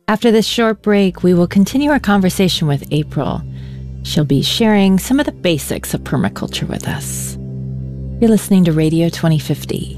After this short break, we will continue our conversation with April. She'll be sharing some of the basics of permaculture with us. You're listening to Radio 2050.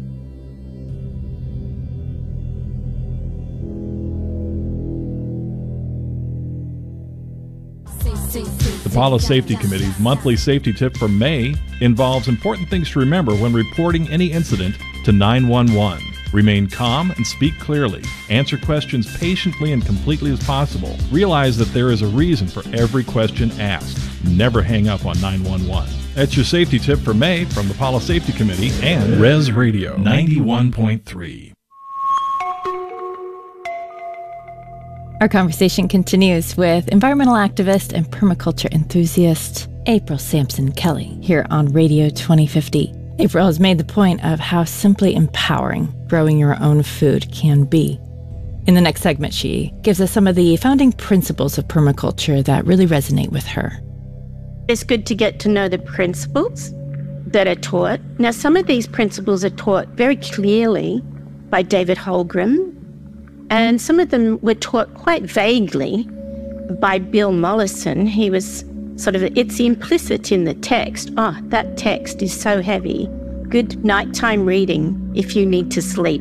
The Palo Safety Committee's monthly safety tip for May involves important things to remember when reporting any incident to 911. Remain calm and speak clearly. Answer questions patiently and completely as possible. Realize that there is a reason for every question asked. Never hang up on 911. That's your safety tip for May from the Palo Safety Committee and Res Radio 91.3. Our conversation continues with environmental activist and permaculture enthusiast April Sampson Kelly here on Radio 2050. April has made the point of how simply empowering growing your own food can be. In the next segment, she gives us some of the founding principles of permaculture that really resonate with her. It's good to get to know the principles that are taught. Now, some of these principles are taught very clearly by David Holmgren, and some of them were taught quite vaguely by Bill Mollison. He was sort of, it's implicit in the text. Oh, that text is so heavy. Good nighttime reading if you need to sleep.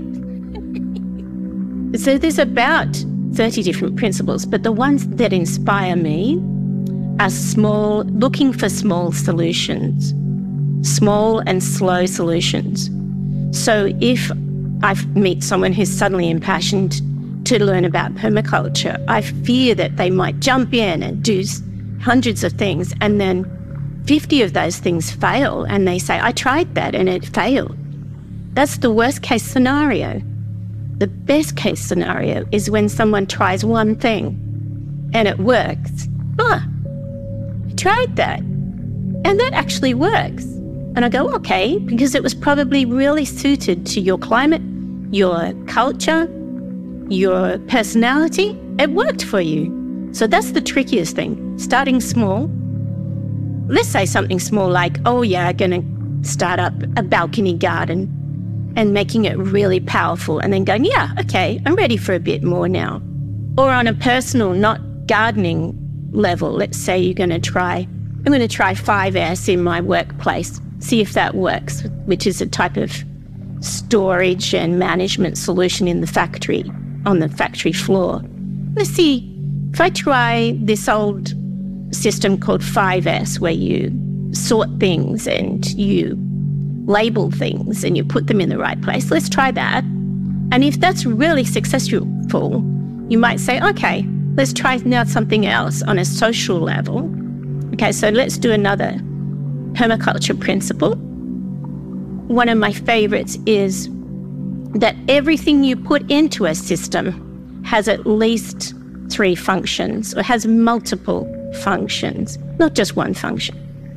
So there's about 30 different principles, but the ones that inspire me are small, looking for small solutions, small and slow solutions. So if I meet someone who's suddenly impassioned to learn about permaculture, I fear that they might jump in and do hundreds of things, and then 50 of those things fail, and they say, I tried that and it failed. That's the worst case scenario. The best case scenario is when someone tries one thing and it works. I tried that and that actually works. And I go, okay, because it was probably really suited to your climate, your culture, your personality. It worked for you. So that's the trickiest thing, starting small. Let's say something small like, oh yeah, I'm going to start up a balcony garden and making it really powerful, and then going, yeah, okay, I'm ready for a bit more now. Or on a personal, not gardening level, let's say I'm going to try 5S in my workplace, see if that works, which is a type of storage and management solution in the factory, on the factory floor. Let's see, if I try this old system called 5S, where you sort things and you label things and you put them in the right place, let's try that. And if that's really successful, you might say, okay, let's try now something else on a social level. Okay, so let's do another permaculture principle. One of my favorites is that everything you put into a system has at least 3 functions, or has multiple functions, not just one function.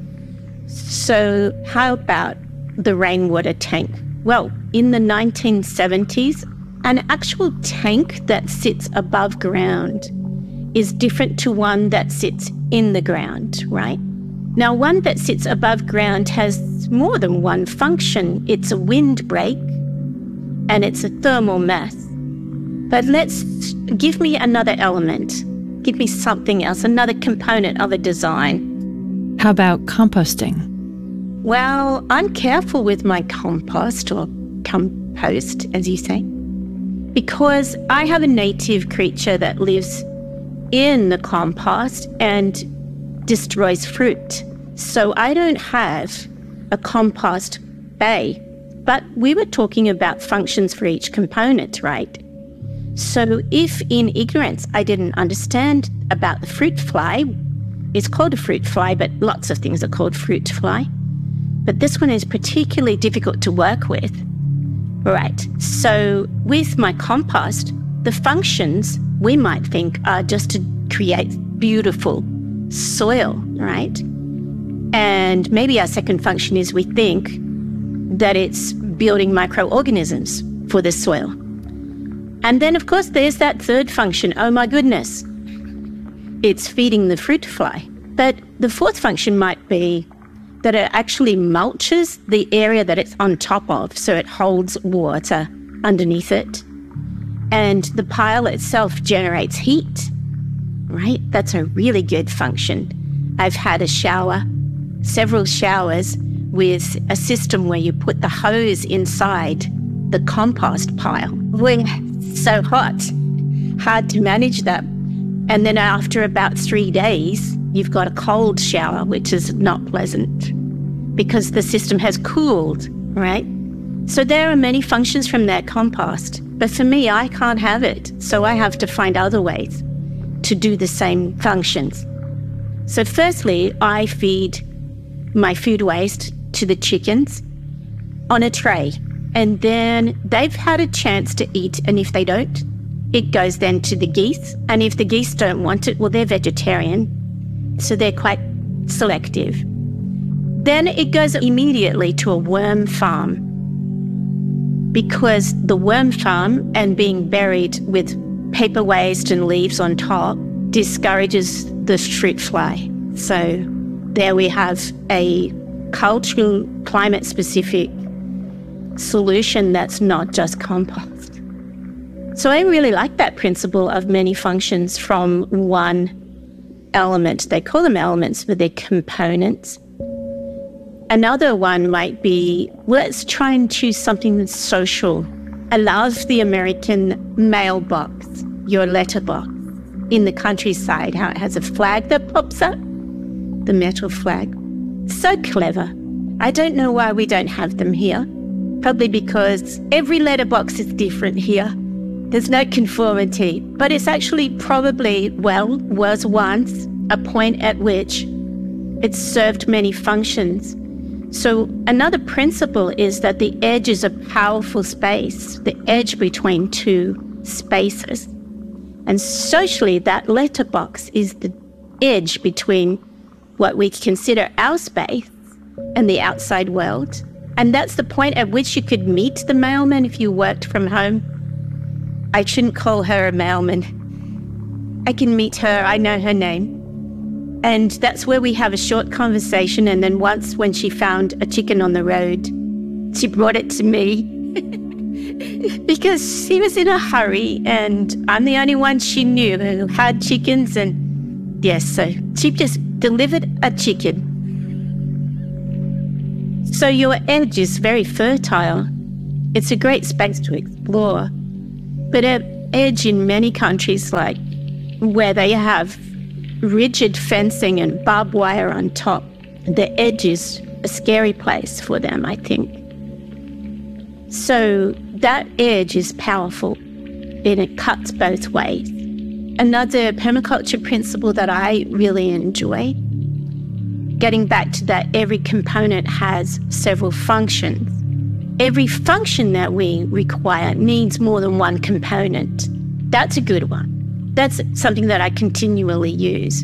So how about the rainwater tank? Well, in the 1970s, an actual tank that sits above ground is different to one that sits in the ground, right? Now, one that sits above ground has more than one function. It's a windbreak and it's a thermal mass. But give me another element. Give me something else, another component of a design. How about composting? Well, I'm careful with my compost, or compost, as you say, because I have a native creature that lives in the compost and destroys fruit. So I don't have a compost bay. But we were talking about functions for each component, right? So if in ignorance I didn't understand about the fruit fly, it's called a fruit fly, but lots of things are called fruit fly. But this one is particularly difficult to work with. Right, so with my compost, the functions we might think are just to create beautiful soil, right? And maybe our second function is we think that it's building microorganisms for the soil. And then, of course, there's that third function. Oh, my goodness. It's feeding the fruit fly. But the fourth function might be that it actually mulches the area that it's on top of, so it holds water underneath it. And the pile itself generates heat, right? That's a really good function. I've had a shower, several showers, with a system where you put the hose inside the compost pile. When it's so hot, hard to manage that. And then after about 3 days, you've got a cold shower, which is not pleasant because the system has cooled, right? So there are many functions from that compost. But for me, I can't have it. So I have to find other ways to do the same functions. So firstly, I feed my food waste to the chickens on a tray. And then they've had a chance to eat. And if they don't, it goes then to the geese. And if the geese don't want it, well, they're vegetarian. So they're quite selective. Then it goes immediately to a worm farm, because the worm farm and being buried with paper waste and leaves on top discourages the fruit fly. So there we have a cultural, climate-specific solution that's not just compost. So I really like that principle of many functions from one element. They call them elements, but they're components. Another one might be, let's try and choose something that's social. I love the American mailbox, your letterbox, in the countryside, how it has a flag that pops up, the metal flag. So clever. I don't know why we don't have them here. Probably because every letterbox is different here. There's no conformity. But it's actually probably, was once a point at which it served many functions. So another principle is that the edge is a powerful space, the edge between two spaces. And socially, that letterbox is the edge between what we consider our space and the outside world. And that's the point at which you could meet the mailman if you worked from home. I shouldn't call her a mailman. I can meet her, I know her name. And that's where we have a short conversation. And then once when she found a chicken on the road, she brought it to me because she was in a hurry and I'm the only one she knew who had chickens. And yes, so she just delivered a chicken. So your edge is very fertile. It's a great space to explore. But an edge in many countries, like where they have rigid fencing and barbed wire on top, the edge is a scary place for them, I think. So that edge is powerful and it cuts both ways. Another permaculture principle that I really enjoy, getting back to that, every component has several functions. Every function that we require needs more than one component. That's a good one. That's something that I continually use.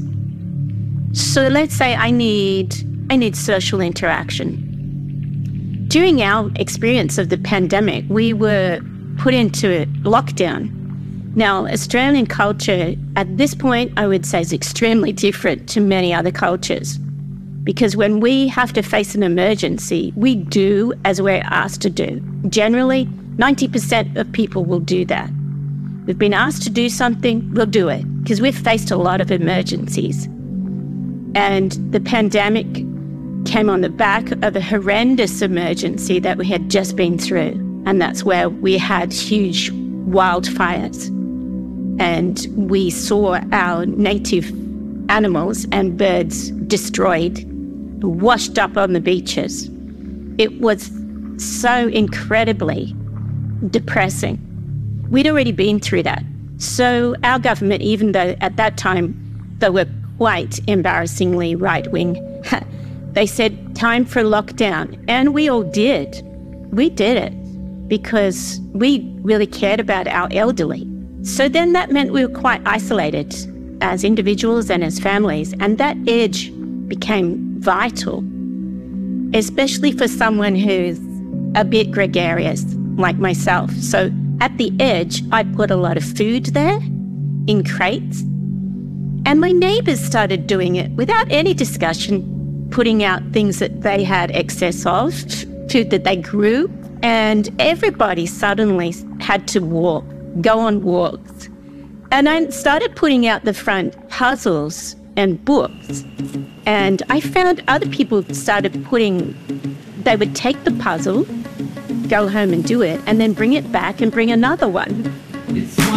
So let's say I need social interaction. During our experience of the pandemic, we were put into lockdown. Now, Australian culture at this point, I would say, is extremely different to many other cultures. Because when we have to face an emergency, we do as we're asked to do. Generally, 90% of people will do that. We've been asked to do something, we'll do it, because we've faced a lot of emergencies. And the pandemic came on the back of a horrendous emergency that we had just been through. And that's where we had huge wildfires. And we saw our native animals and birds destroyed, washed up on the beaches. It was so incredibly depressing. We'd already been through that. So our government, even though at that time they were quite embarrassingly right-wing, they said, time for lockdown. And we all did. We did it because we really cared about our elderly. So then that meant we were quite isolated as individuals and as families. And that edge became vital, especially for someone who's a bit gregarious like myself. So at the edge, I put a lot of food there in crates. And my neighbours started doing it without any discussion, putting out things that they had excess of, food that they grew. And everybody suddenly had to walk go on walks. And I started putting out the front puzzles and books. And I found other people started they would take the puzzle, go home and do it, and then bring it back and bring another one.